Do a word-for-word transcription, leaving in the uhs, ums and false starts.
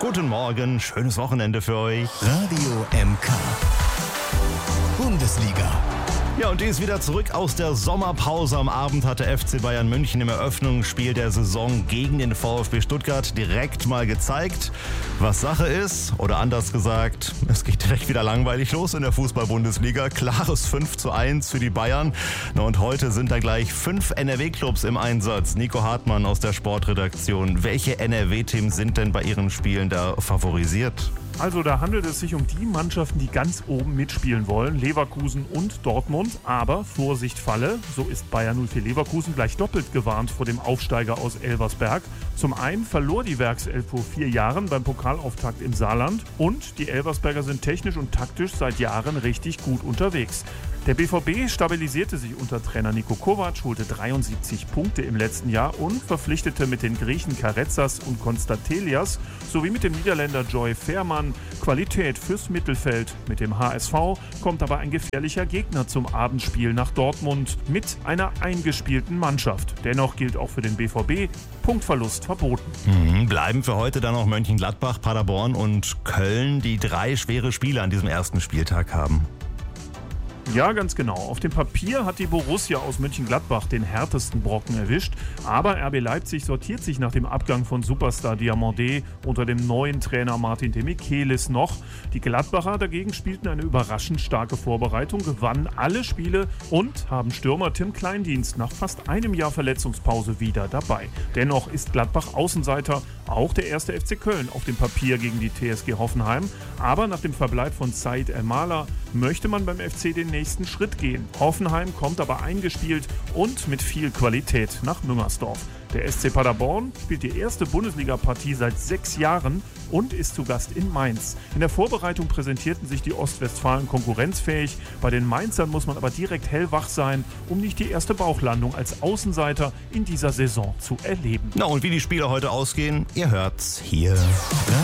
Guten Morgen, schönes Wochenende für euch. Radio M K. Bundesliga. Ja, und die ist wieder zurück aus der Sommerpause. Am Abend hatte F C Bayern München im Eröffnungsspiel der Saison gegen den VfB Stuttgart direkt mal gezeigt, was Sache ist. Oder anders gesagt, es geht direkt wieder langweilig los in der Fußball-Bundesliga. Klares fünf zu eins für die Bayern. Na, und heute sind da gleich fünf N R W-Clubs im Einsatz. Nico Hartmann aus der Sportredaktion. Welche N R W-Teams sind denn bei ihren Spielen da favorisiert? Also da handelt es sich um die Mannschaften, die ganz oben mitspielen wollen, Leverkusen und Dortmund. Aber Vorsicht Falle, so ist Bayer null vier Leverkusen gleich doppelt gewarnt vor dem Aufsteiger aus Elversberg. Zum einen verlor die Werkself vor vier Jahren beim Pokalauftakt im Saarland und die Elversberger sind technisch und taktisch seit Jahren richtig gut unterwegs. Der B V B stabilisierte sich unter Trainer Niko Kovac, holte dreiundsiebzig Punkte im letzten Jahr und verpflichtete mit den Griechen Karetsas und Konstatelias sowie mit dem Niederländer Joy Veerman Qualität fürs Mittelfeld. Mit dem H S V kommt aber ein gefährlicher Gegner zum Abendspiel nach Dortmund mit einer eingespielten Mannschaft. Dennoch gilt auch für den B V B, Punktverlust verboten. Mhm, bleiben für heute dann noch Mönchengladbach, Paderborn und Köln, die drei schwere Spiele an diesem ersten Spieltag haben. Ja, ganz genau. Auf dem Papier hat die Borussia aus Mönchengladbach den härtesten Brocken erwischt. Aber R B Leipzig sortiert sich nach dem Abgang von Superstar Diamandé unter dem neuen Trainer Martin de Michelis noch. Die Gladbacher dagegen spielten eine überraschend starke Vorbereitung, gewannen alle Spiele und haben Stürmer Tim Kleindienst nach fast einem Jahr Verletzungspause wieder dabei. Dennoch ist Gladbach Außenseiter, auch der erste F C Köln auf dem Papier gegen die T S G Hoffenheim. Aber nach dem Verbleib von Said El-Mala möchte man beim F C den nächsten Schritt gehen. Hoffenheim kommt aber eingespielt und mit viel Qualität nach Müngersdorf. Der S C Paderborn spielt die erste Bundesliga-Partie seit sechs Jahren und ist zu Gast in Mainz. In der Vorbereitung präsentierten sich die Ostwestfalen konkurrenzfähig. Bei den Mainzern muss man aber direkt hellwach sein, um nicht die erste Bauchlandung als Außenseiter in dieser Saison zu erleben. Na, und wie die Spiele heute ausgehen, ihr hört's hier.